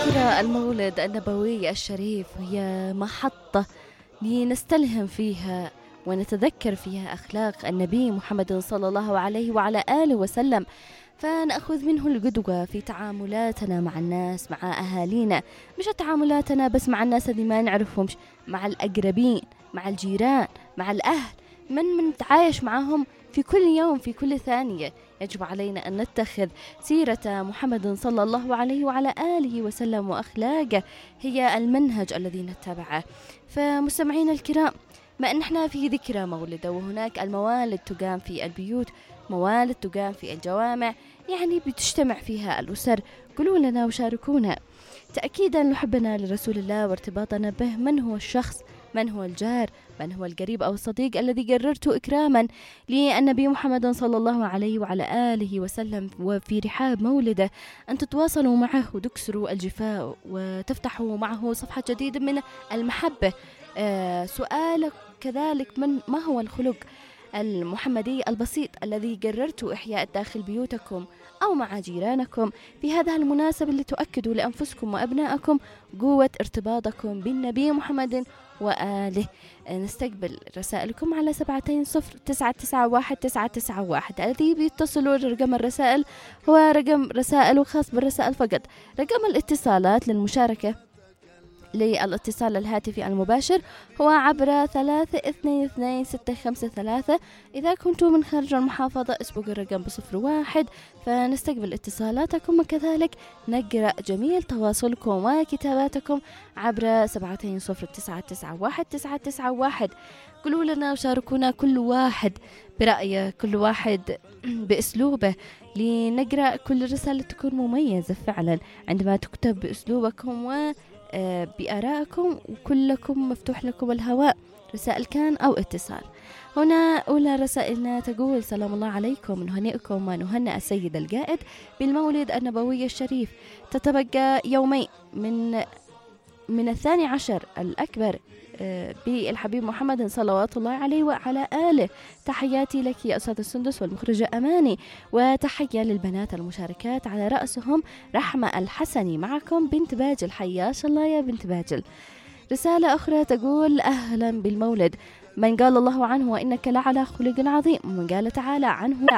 ذكرى المولد النبوي الشريف هي محطة لنستلهم فيها ونتذكر فيها أخلاق النبي محمد صلى الله عليه وعلى آله وسلم، فنأخذ منه القدوة في تعاملاتنا مع الناس، مع أهالينا، مش تعاملاتنا بس مع الناس اللي ما نعرفهمش، مع الأقربين، مع الجيران، مع الأهل، من نتعايش معهم في كل يوم، في كل ثانية. يجب علينا أن نتخذ سيرة محمد صلى الله عليه وعلى آله وسلم وأخلاقه هي المنهج الذي نتبعه. فمستمعين الكرام، ما أن احنا في ذكرى مولده، وهناك الموالد تقام في البيوت، موالد تقام في الجوامع، يعني بتجتمع فيها الأسر. قولوا لنا وشاركونا تأكيدا لحبنا لرسول الله وارتباطنا به. من هو الشخص، من هو الجار، من هو القريب أو الصديق الذي قررت إكراما للنبي محمد صلى الله عليه وعلى آله وسلم وفي رحاب مولده أن تتواصلوا معه وتكسروا الجفاء وتفتحوا معه صفحة جديدة من المحبة. سؤالك كذلك، ما هو الخلق المحمدي البسيط الذي قررت إحياء داخل بيوتكم أو مع جيرانكم في هذه المناسبة لتؤكدوا لأنفسكم وأبنائكم قوة ارتباطكم بالنبي محمد وآله؟ نستقبل رسائلكم على 709919991. الذي بيتصلوا رقم الرسائل هو رقم رسائل خاص بالرسائل فقط. رقم الاتصالات للمشاركة للاتصال الهاتفي المباشر هو عبر 322653. إذا كنتم من خارج المحافظة اسبقوا الرقم ب01، فنستقبل اتصالاتكم وكذلك نقرأ جميل تواصلكم وكتاباتكم عبر 720991991. قولوا لنا وشاركونا كل واحد برأيه، كل واحد بأسلوبه، لنقرأ كل رسالة تكون مميزة فعلا عندما تكتب بأسلوبكم بآرائكم، وكلكم مفتوح لكم الهواء، رسائل كان أو اتصال. هنا أولى رسائلنا تقول: سلام الله عليكم، نهنئكم ونهنئ السيد القائد بالمولد النبوي الشريف. تتبقى يومين من 12 الأكبر بالحبيب محمد صلوات الله عليه وعلى آله. تحياتي لك يا أستاذ السندس والمخرجة أماني، وتحية للبنات المشاركات على رأسهم رحمة الحسني. معكم بنت باجل، حياش الله يا بنت باجل. رسالة أخرى تقول: أهلا بالمولد، من قال الله عنه وإنك لعلى خلق عظيم، ومن قال تعالى عنه